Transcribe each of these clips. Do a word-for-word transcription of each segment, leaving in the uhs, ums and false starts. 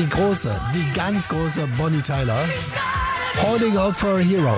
die große, die ganz große Bonnie Tyler. Holding Out for a Hero.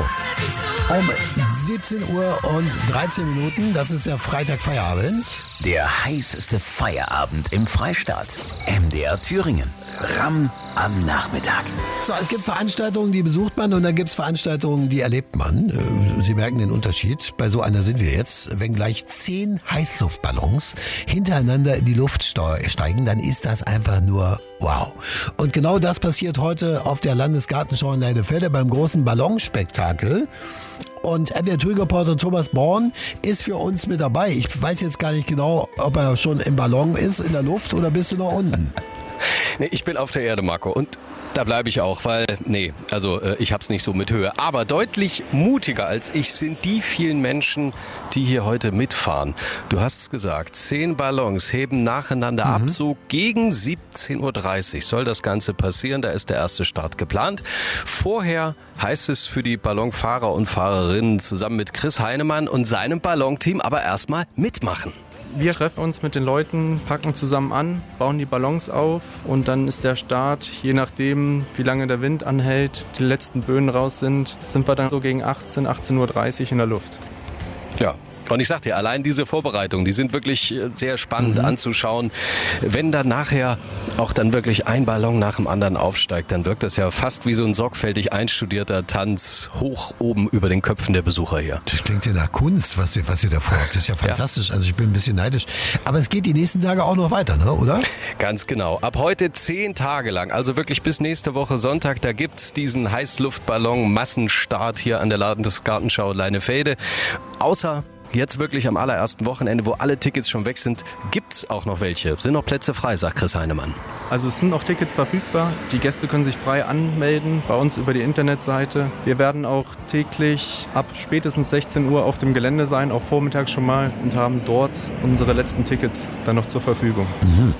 Um siebzehn Uhr und dreizehn Minuten, das ist der Freitag-Feierabend. Der heißeste Feierabend im Freistaat. M D R Thüringen. Ramm am Nachmittag. So, es gibt Veranstaltungen, die besucht man und dann gibt es Veranstaltungen, die erlebt man. Sie merken den Unterschied. Bei so einer sind wir jetzt. Wenn gleich zehn Heißluftballons hintereinander in die Luft steigen, dann ist das einfach nur wow. Und genau das passiert heute auf der Landesgartenschau in Leinefelde beim großen Ballonspektakel. Und M D R-Reporter Thomas Born ist für uns mit dabei. Ich weiß jetzt gar nicht genau, ob er schon im Ballon ist, in der Luft, oder bist du noch unten? Nee, ich bin auf der Erde, Marco. Und da bleibe ich auch, weil, nee, also äh, ich hab's nicht so mit Höhe. Aber deutlich mutiger als ich sind die vielen Menschen, die hier heute mitfahren. Du hast es gesagt, zehn Ballons heben nacheinander mhm. ab. So gegen siebzehn Uhr dreißig soll das Ganze passieren. Da ist der erste Start geplant. Vorher heißt es für die Ballonfahrer und Fahrerinnen zusammen mit Chris Heinemann und seinem Ballonteam aber erstmal mitmachen. Wir treffen uns mit den Leuten, packen zusammen an, bauen die Ballons auf und dann ist der Start, je nachdem wie lange der Wind anhält, die letzten Böen raus sind, sind wir dann so gegen achtzehn, achtzehn Uhr dreißig in der Luft. Ja. Und ich sag dir, allein diese Vorbereitungen, die sind wirklich sehr spannend mhm. anzuschauen. Wenn dann nachher auch dann wirklich ein Ballon nach dem anderen aufsteigt, dann wirkt das ja fast wie so ein sorgfältig einstudierter Tanz hoch oben über den Köpfen der Besucher hier. Das klingt ja nach Kunst, was ihr, was ihr da vorhabt. Das ist ja fantastisch. Ja. Also ich bin ein bisschen neidisch. Aber es geht die nächsten Tage auch noch weiter, ne? Oder? Ganz genau. Ab heute zehn Tage lang, also wirklich bis nächste Woche Sonntag, da gibt's diesen Heißluftballon-Massenstart hier an der Landesgartenschau Leinefelde. Außer jetzt wirklich am allerersten Wochenende, wo alle Tickets schon weg sind, gibt's auch noch welche. Sind noch Plätze frei, sagt Chris Heinemann. Also es sind noch Tickets verfügbar. Die Gäste können sich frei anmelden bei uns über die Internetseite. Wir werden auch täglich ab spätestens sechzehn Uhr auf dem Gelände sein, auch vormittags schon mal, und haben dort unsere letzten Tickets dann noch zur Verfügung. Mhm.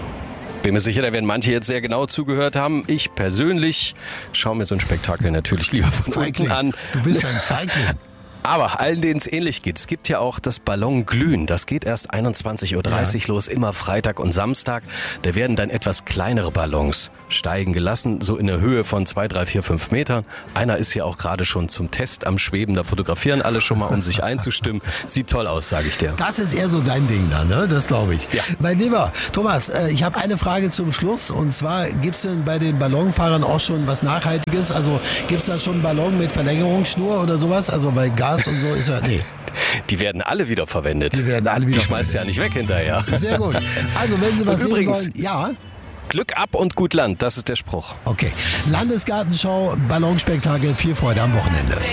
Bin mir sicher, da werden manche jetzt sehr genau zugehört haben. Ich persönlich schaue mir so ein Spektakel natürlich lieber von Feigling. unten an. Du bist ein Feigling. Aber allen, denen es ähnlich geht, es gibt ja auch das Ballonglühen. Das geht erst einundzwanzig Uhr dreißig ja. los, immer Freitag und Samstag. Da werden dann etwas kleinere Ballons steigen gelassen, so in der Höhe von zwei, drei, vier, fünf Metern. Einer ist hier auch gerade schon zum Test am Schweben. Da fotografieren alle schon mal, um sich einzustimmen. Sieht toll aus, sage ich dir. Das ist eher so dein Ding da, ne? Das glaube ich. Ja. Mein Lieber Thomas, ich habe eine Frage zum Schluss. Und zwar, gibt es denn bei den Ballonfahrern auch schon was Nachhaltiges? Also gibt es da schon einen Ballon mit Verlängerungsschnur oder sowas? Also bei Gas und so ist ja, nee. Die werden alle wieder verwendet. Die werden alle wieder Die schmeißt ja nicht weg hinterher. Sehr gut. Also wenn Sie was sehen Übrigens, wollen, ja. Glück ab und gut Land, das ist der Spruch. Okay. Landesgartenschau, Ballonspektakel, viel Freude am Wochenende.